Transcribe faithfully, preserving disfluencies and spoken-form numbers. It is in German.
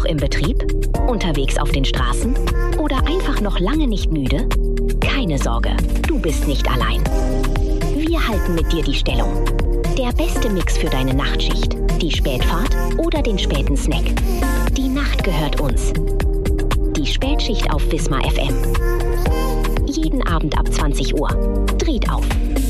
im Betrieb? Unterwegs auf den Straßen? Oder einfach noch lange nicht müde? Keine Sorge, du bist nicht allein. Wir halten mit dir die Stellung. Der beste Mix für deine Nachtschicht, die Spätfahrt oder den späten Snack. Die Nacht gehört uns. Die Spätschicht auf Wismar F M. Jeden Abend ab zwanzig Uhr. Dreht auf.